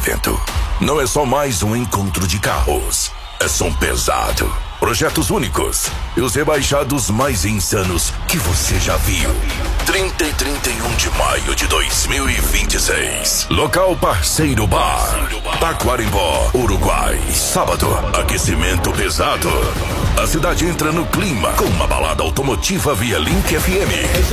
evento. Não é só mais um encontro de carros. É som pesado, projetos únicos e os rebaixados mais insanos que você já viu. 30 e 31 de maio de 2026. Local Parceiro Bar, Taquarimbó, Uruguai. Sábado, aquecimento pesado. A cidade entra no clima com uma balada automotiva via Link FM.